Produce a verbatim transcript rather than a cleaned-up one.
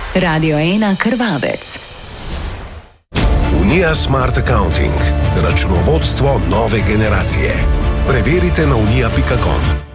Radio ena Krvavec. Unija Smart Accounting. Računovodstvo nove generacije. Preverite na unija pika com.